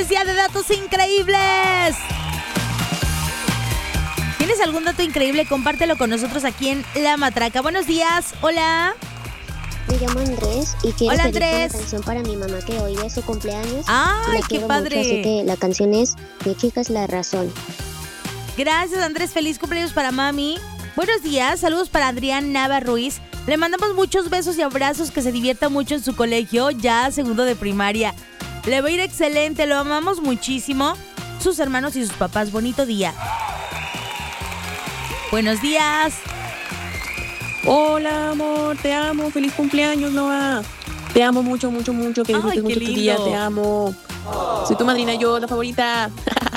es día de datos increíbles. ¿Tienes algún dato increíble? Compártelo con nosotros aquí en La Matraca. Buenos días, hola. Me llamo Andrés y quiero Hola, pedir Andrés. una canción para mi mamá que hoy es su cumpleaños. ¡Ay, La qué quiero padre! mucho, así que la canción es Mi chica es la razón. Gracias, Andrés. Feliz cumpleaños para mami. Buenos días. Saludos para Adrián Nava Ruiz. Le mandamos muchos besos y abrazos, que se divierta mucho en su colegio, ya segundo de primaria. Le va a ir excelente, lo amamos muchísimo. Sus hermanos y sus papás. Bonito día. Buenos días. Hola, amor, te amo. Feliz cumpleaños, Noah. Te amo mucho, mucho, mucho. Que disfrutes Ay, qué mucho tu lindo. día. Te amo. Soy tu madrina, yo, la favorita.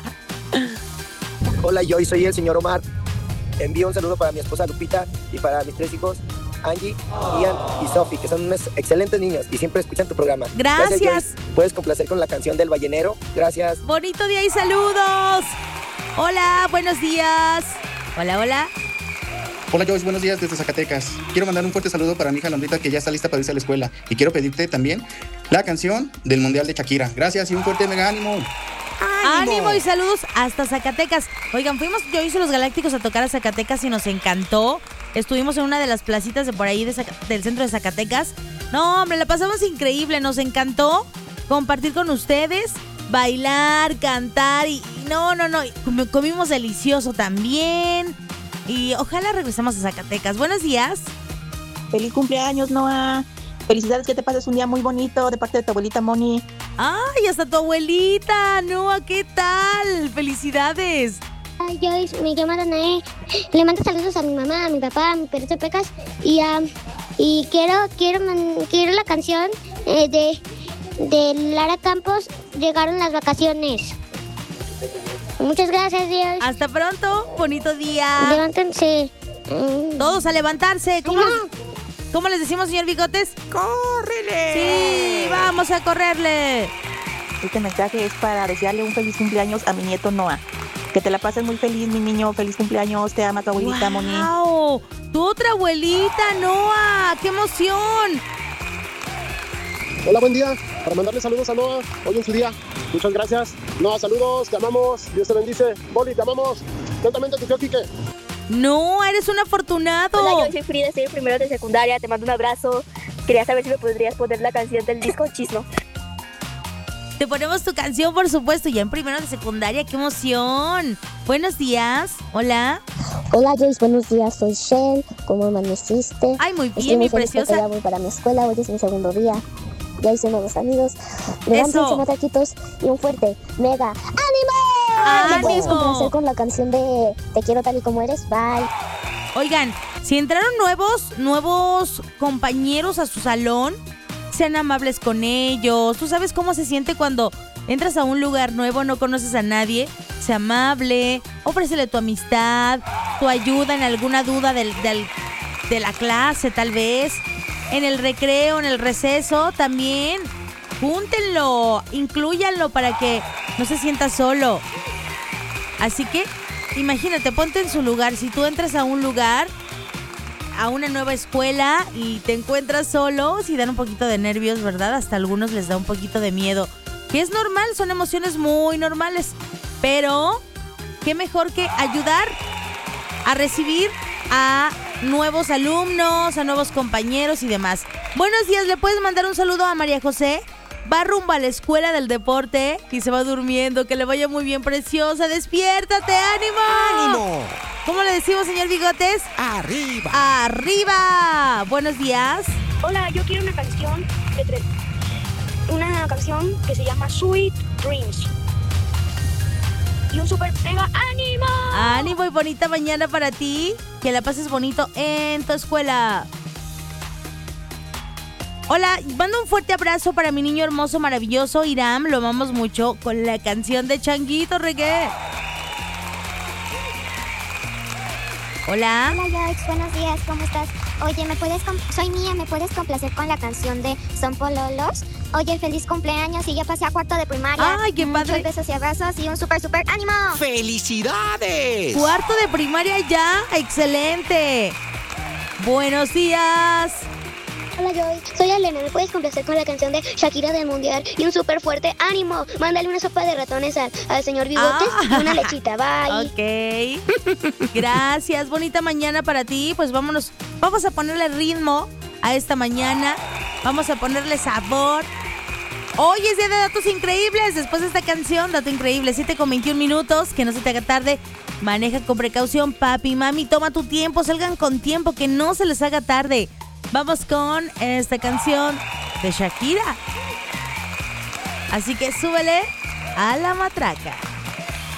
Hola, yo soy el señor Omar. Envío un saludo para mi esposa Lupita y para mis 3 hijos, Angie, Ian y Sophie, que son unos excelentes niños y siempre escuchan tu programa. Gracias. Joyce. Puedes complacer con la canción del ballenero. Gracias. Bonito día y saludos. Hola, buenos días. Hola, hola. Hola Joyce, buenos días desde Zacatecas. Quiero mandar un fuerte saludo para mi hija Londrita, que ya está lista para irse a la escuela. Y quiero pedirte también la canción del Mundial de Shakira. Gracias y un fuerte mega ánimo. ¡Ánimo! Y saludos hasta Zacatecas. Oigan, fuimos yo y los Galácticos a tocar a Zacatecas y nos encantó. Estuvimos en una de las placitas de por ahí del centro de Zacatecas. No, hombre, la pasamos increíble. Nos encantó compartir con ustedes, bailar, cantar y no. Comimos delicioso también. Y ojalá regresemos a Zacatecas. Buenos días. Feliz cumpleaños, Noah. Felicidades, que te pases un día muy bonito de parte de tu abuelita Moni. ¡Ay, hasta tu abuelita! Noah, ¿qué tal? ¡Felicidades! Ay, Joyce, me llamo Danae. Le mando saludos a mi mamá, a mi papá, a mi perrito Pecas y quiero la canción de Lara Campos, Llegaron las vacaciones. Muchas gracias, Dios. Hasta pronto, bonito día. Levántense. Todos a levantarse. ¿Cómo les decimos, señor Bigotes? ¡Córrele! Sí, vamos a correrle. Este mensaje es para desearle un feliz cumpleaños a mi nieto Noah. Que te la pases muy feliz, mi niño. Feliz cumpleaños. Te ama tu abuelita, Moni. ¡Wow! Tu otra abuelita, Noah. ¡Qué emoción! Hola, buen día. Para mandarle saludos a Noah hoy en su día. Muchas gracias. Noah, saludos, te amamos. Dios te bendice. Boli, te amamos. Atentamente, tu tío Quique. No, eres un afortunado. Hola, yo soy Frida, soy el primero de secundaria, te mando un abrazo. Quería saber si me podrías poner la canción del disco Chisno. Te ponemos tu canción, por supuesto, ya en primero de secundaria. ¡Qué emoción! Buenos días. Hola. Hola, Joyce, buenos días. Soy Shell. ¿Cómo amaneciste? Ay, muy Estoy bien, muy mi feliz porque preciosa. ya voy para mi escuela. Hoy es mi segundo día. Ya hice nuevos amigos. Levántense, matraquitos, y un fuerte mega ¡ánimo! ¿Me puedes complacer con la canción de Te quiero tal y como eres? Bye. Oigan, si entraron nuevos compañeros a su salón, sean amables con ellos. Tú sabes cómo se siente cuando entras a un lugar nuevo, no conoces a nadie. Sé amable, ofrécele tu amistad, tu ayuda en alguna duda de la clase, tal vez. En el recreo, en el receso, también. Júntenlo, inclúyanlo para que no se sienta solo. Así que, imagínate, ponte en su lugar. Si tú entras a un lugar, a una nueva escuela y te encuentras solo, sí dan un poquito de nervios, ¿verdad? Hasta a algunos les da un poquito de miedo. Que es normal, son emociones muy normales. Pero, qué mejor que ayudar a recibir a nuevos alumnos, a nuevos compañeros y demás. Buenos días, ¿le puedes mandar un saludo a María José? Va rumbo a la escuela del deporte y se va durmiendo. Que le vaya muy bien, preciosa. ¡Despiértate! ¡Ánimo! ¡Ánimo! ¿Cómo le decimos, señor Bigotes? ¡Arriba! ¡Arriba! Buenos días. Hola, yo quiero una canción que se llama Sweet Dreams. Y un super mega ánimo. Ánimo y bonita mañana para ti. Que la pases bonito en tu escuela. Hola, mando un fuerte abrazo para mi niño hermoso, maravilloso, Iram. Lo amamos mucho con la canción de Changuito Reggae. Hola. Hola, Joyce, buenos días, ¿cómo estás? Oye, soy Mía, ¿me puedes complacer con la canción de Son Pololos? Oye, feliz cumpleaños y ya pasé a cuarto de primaria. ¡Ay, qué padre! Muchos besos y abrazos y un super ánimo. ¡Felicidades! Cuarto de primaria ya, excelente. Buenos días. Hola Joy, soy Elena, ¿me puedes complacer con la canción de Shakira del Mundial? Y un súper fuerte ánimo, mándale una sopa de ratones al señor Bigotes y una lechita, bye. Ok, gracias, bonita mañana para ti. Pues vamos a ponerle ritmo a esta mañana, vamos a ponerle sabor. Hoy es día de datos increíbles. Después de esta canción, dato increíble, 7:21, que no se te haga tarde. Maneja con precaución, papi, mami, toma tu tiempo, salgan con tiempo, que no se les haga tarde. Vamos con esta canción de Shakira. Así que súbele a la matraca.